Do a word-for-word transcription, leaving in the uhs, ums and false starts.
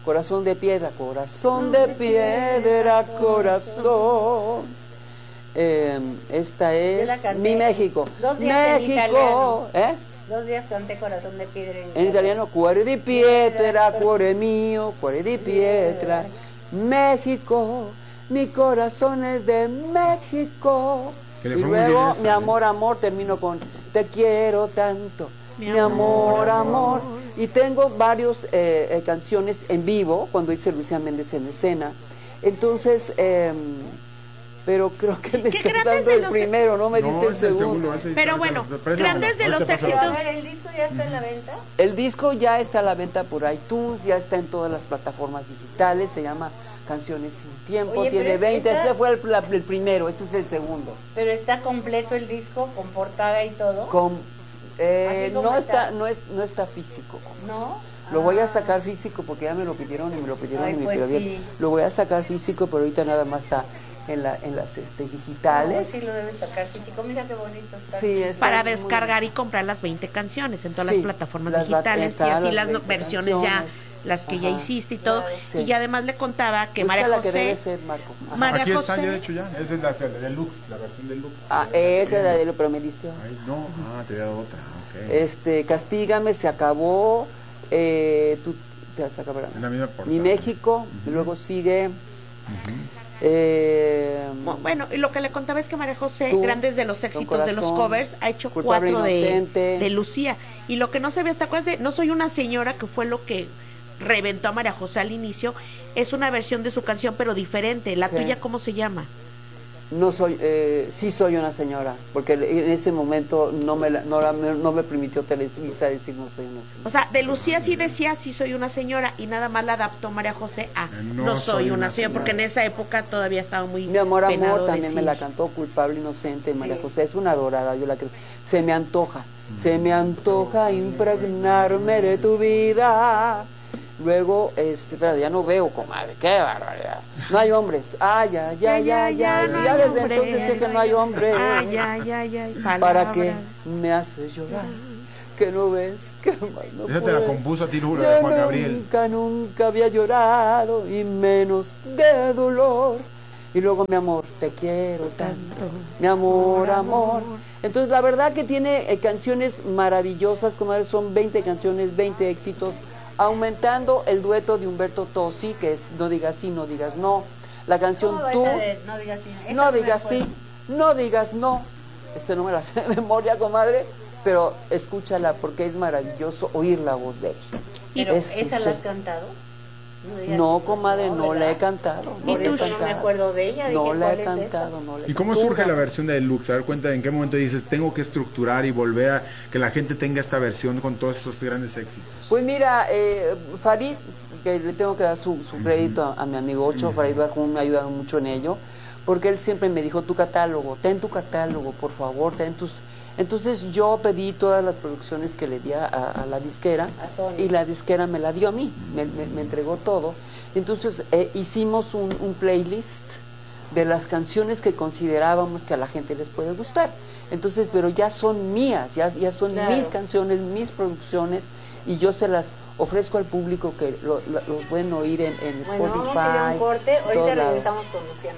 Corazón de piedra, corazón de piedra, corazón. Eh, esta es Mi México. Dos días México, en ¿eh? Dos días canté Corazón de piedra en, en italiano. Cuore di pietra, cuore mio, cuore di pietra. México, mi corazón es de México. Y luego, mi amor, amor, termino con te quiero tanto, mi, mi amor, amor, amor. Y tengo varios eh, eh, canciones en vivo, cuando hice Lucía Méndez en escena. Entonces, eh, pero creo que me está dando el primero, no me no, diste el segundo. segundo pero bueno, grandes de los éxitos. A ver, ¿el disco ya está en la venta? El disco ya está a la venta por iTunes, ya está en todas las plataformas digitales, se llama Canciones sin Tiempo. Oye, tiene veinte, está... este fue el, la, el primero, este es el segundo. Pero está completo el disco, con portada y todo. Con, eh, no está, está no, es, no está físico. ¿No? Lo voy a sacar físico porque ya me lo pidieron y me lo pidieron Ay, y me pues pidieron. Sí. Lo voy a sacar físico, pero ahorita nada más está en, la, en las este, digitales. No, sí lo debes sacar físico, mira qué bonito está. Sí, está para descargar muy... y comprar las veinte canciones en todas sí, las plataformas las digitales y así las, las versiones canciones. ya, las que Ajá. ya hiciste y todo. Sí. Y además le contaba que Busca María la José... que debe ser, Marco. María Aquí José... está ya hecho ya, esa es la, la deluxe, la versión deluxe. Ah, esa es la deluxe, pero me diste Ay, no, ah, te había dado otra, ok. Este, Castígame, se acabó, eh, tú te vas a acabar. Mi México, uh-huh. luego sigue... Uh-huh. Eh, bueno, y lo que le contaba es que María José, tú, grandes de los éxitos corazón, de los covers, ha hecho cuatro de, de Lucía. Y lo que no se ve hasta acuerdas de No soy una señora, que fue lo que reventó a María José al inicio, es una versión de su canción, pero diferente. ¿La sí. tuya cómo se llama? No soy, eh, sí soy una señora, porque en ese momento no me, la, no, la, no me permitió Televisa decir no soy una señora. O sea, de Lucía sí decía sí soy una señora y nada más la adaptó María José a no, no soy, soy una, una señora, señora, porque en esa época todavía estaba muy Mi amor, amor, también decir. me la cantó Culpable, Inocente, María sí. José, es una adorada, yo la creo. Se me antoja, mm. se me antoja impregnarme de tu vida. Luego, este, pero ya no veo, comadre, qué barbaridad. No hay hombres. Ah, ya, ya, ya, ya. Ya, no ya desde hombres. Entonces sé que no hay hombres. Ah, ya, ya, ya. ¿Para qué me haces llorar? Que no ves que más no Esa puedo. te la compuso a ti, Lula, de Juan Gabriel. Nunca, nunca había llorado y menos de dolor. Y luego, mi amor, te quiero tanto. Mi amor, amor. Entonces, la verdad que tiene eh, canciones maravillosas, comadre, son veinte canciones, veinte éxitos. Aumentando el dueto de Humberto Tozzi, que es No digas sí, no digas no. La canción Tú, de, no digas sí, no digas sí, no digas no. Este no me la sé de memoria, comadre, pero escúchala porque es maravilloso oír la voz de él. Pero es, ¿esa la has cantado? No, no comadre, no, no la he cantado. No, la he cantado. No me acuerdo de ella. No la he cantado, no la he ¿Y cómo surge la versión de Deluxe? A ver, cuenta en qué momento dices, tengo que estructurar y volver a que la gente tenga esta versión con todos estos grandes éxitos. Pues mira, eh, Farid, que le tengo que dar su, su crédito uh-huh. a, a mi amigo Ocho, uh-huh. Farid Barjún me ha ayudado mucho en ello, porque él siempre me dijo, tu catálogo, ten tu catálogo, por favor, ten tus... Entonces yo pedí todas las producciones que le di a, a la disquera y la disquera me la dio a mí, me, me, me entregó todo. Entonces eh, hicimos un, un playlist de las canciones que considerábamos que a la gente les puede gustar. Entonces, pero ya son mías, ya, ya son claro. mis canciones, mis producciones, y yo se las ofrezco al público que lo, lo, lo pueden oír en, en Spotify. Bueno, vamos a ir a un corte, ahorita regresamos con Lucía.